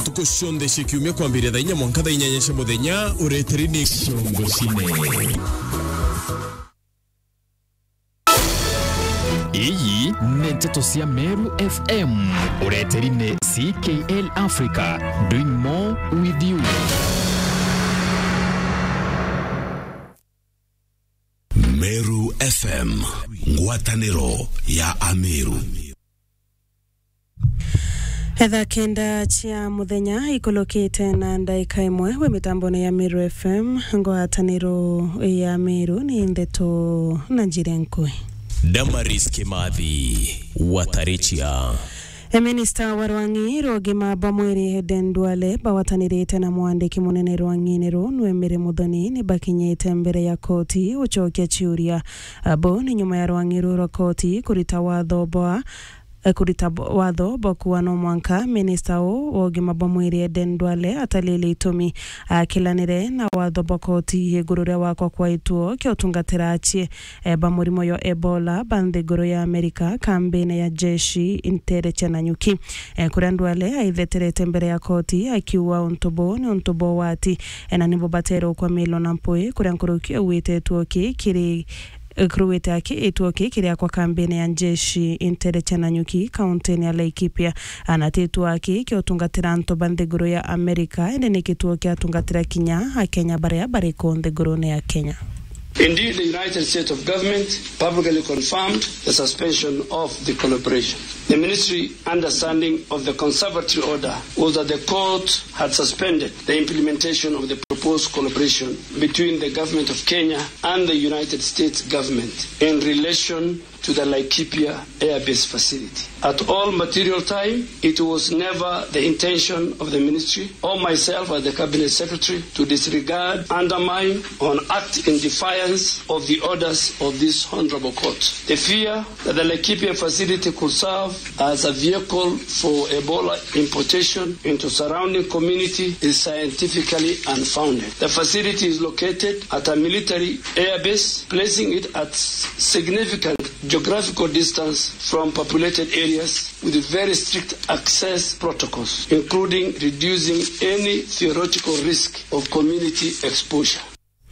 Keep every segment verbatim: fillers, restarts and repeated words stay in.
tukushonde shikiumia kwambire dainya mwanka dainya nyesha modenya ureterini songo sine. Iyi ni Nteto cia Meru F M. Ureterine C K L Africa, doing more with you. Meru F M, ngwataniro ya Ameru. Hedha kenda chia muthenya ikolokete na ndaika imwe we mitambone ya Meru F M ngwataniro ya Meru ni Nteto na Njirenkwe. Damaris Kimathi Watarichia. Minister wa Rwangi Rogima Bamweri Eden Duale bawatanirite na mwandiki munene Rwanginero Nwemere Muthoni ni bakinyite mbere ya koti uchokia chiuria abo ni nyuma ya Rwangiru koti kurita watho bwa kurita watho bokuwa no mwanka minister o Rogima Bamweri Eden Duale atalile itumi akilanire na watho bokoti yegurure wako kwa ituo kyo tungatira achie e, bamurimo yo Ebola bandegoro ya Amerika kambene ya jeshi intere Chananyuki e, kuri Duale aitheterete mbere ya koti akiwa ontobo ni ontobo wati ena nibo batero kwa milo na mpoe kuri nkuruki uwite tuoki kiri Kruwete yake etuoke kiria kwa kambene ya jeshi intere Chananyuki kaunti ya Laikipia anatetu wake kiotungatira nto bandegoro ya Amerika ende ni kituo kia tungatira Kenya Kenya bare bare kondegoro ne ya Kenya. Indeed, the United States of Government publicly confirmed the suspension of the collaboration. The ministry understanding of the conservatory order was that the court had suspended the implementation of the proposed collaboration between the government of Kenya and the United States government in relation to the Laikipia Air Base facility. At all material time, it was never the intention of the ministry or myself as the cabinet secretary to disregard, undermine, or act in defiance of the orders of this honorable court. The fear that the Laikipia facility could serve as a vehicle for Ebola importation into surrounding community is scientifically unfounded. The facility is located at a military air base, placing it at significant geographical distance from populated areas with very strict access protocols, including reducing any theoretical risk of community exposure.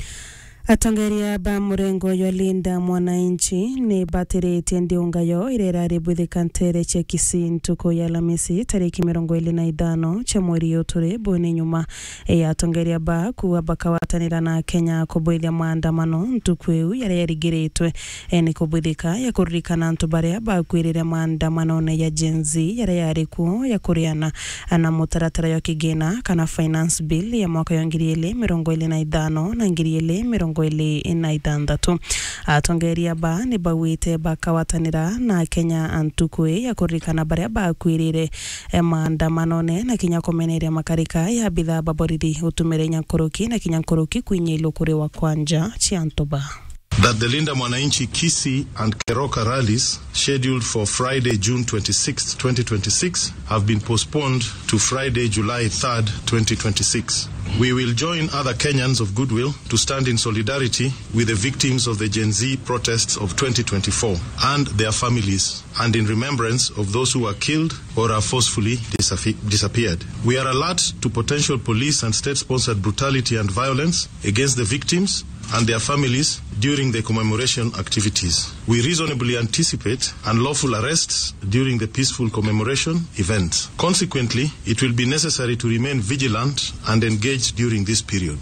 Atongeria ba murengo yo linda mwananchi ni batirite ndiunga yo irera ribwithika ntere che Kisii tuko ya Lamisi tariki mirongo ili na idano cha mweri yotore bone nyuma e atongeria ba kuwa bakawatanira na Kenya kubwithia maandamano ntukweu yare yarigiritwe e ni kubwithika ya kurikana ntubare ba kwirira maandamano ne ya jenzi yare yariku ya kuriana ana mutaratara yo kigena kana finance bill ya mwaka ya ngiri ile mirongo ili na idano na ngiri ile mirongo ili ina idandatu. Atongeria ba ni bawite bakawatanira na Kenya antukwe ya kurikana bare ba kwirire e maandamano ne na Kenya komeneria makarika ya bidhaa baboriri utumire Nyankoroki na Kinyankoroki kwinye ilokure wa kwanja chiantoba. That the Linda Mwananchi Kisii and Keroka rallies scheduled for Friday, June twenty-sixth, twenty twenty-six have been postponed to Friday, July third, twenty twenty-six. We will join other Kenyans of goodwill to stand in solidarity with the victims of the Gen Z protests of twenty twenty-four and their families, and in remembrance of those who were killed or are forcefully disappeared. We are alert to potential police and state-sponsored brutality and violence against the victims and their families during the commemoration activities. We reasonably anticipate unlawful arrests during the peaceful commemoration events. Consequently, it will be necessary to remain vigilant and engaged during this period.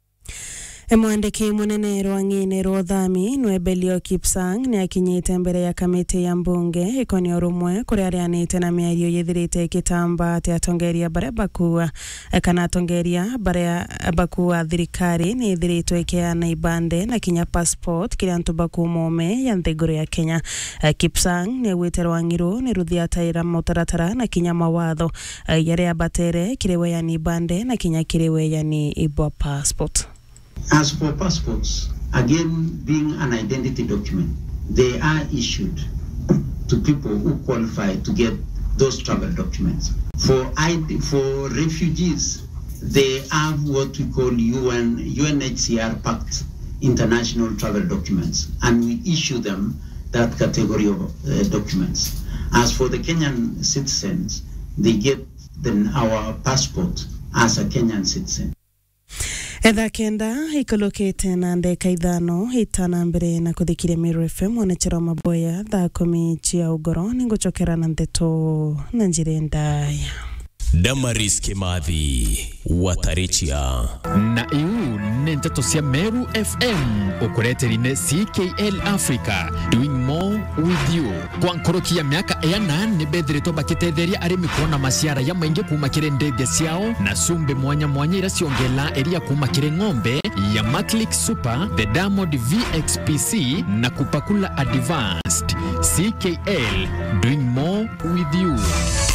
Mwandiki munene Rwangine Rothami Nwebelio Kipsang ni akinyite mbere ya kamiti ya mbunge ikoni orumwe kuri arianite na miario yethirite kitamba te atongeria bare bakuwa kana atongeria bare bakuwa thirikari ni thirito ikiana ibande na kinya passport kiri antu bakumome ya nthiguru ya Kenya. Kipsang ni wite Rwangiru ni ruthia taira mutaratara na kinya mawatho yare abatere kirewe ya ni ibande na kinya kirewe ya ni ibwa passport. As for passports, again being an identity document, they are issued to people who qualify to get those travel documents. For I D, for refugees, they have what we call U N U N H C R Pact international travel documents, and we issue them that category of uh, documents. As for the Kenyan citizens, they get than our passport as a Kenyan citizen. Edha kenda ikolokete na ndeka ithano hitana mbere na kuthikire Meru F M wanechera maboya thaa kumi chia ugoro ninguchokera na ndeto na njire ndaya. Damaris Kimathi Watarichia na iu nteto cia Meru F M ukureterine C K L Africa, doing more with you. Kwa nkorokia miaka eyana ni bedhirito bakitetheria arimi kuona masiara ya maingi kumakire ndege ciao na sumbe mwanya mwanya ira ciongela eria kumakire ng'ombe ya Maclick Super, the Diamond V X P C na kupakula Advanced. C K L, doing more with you.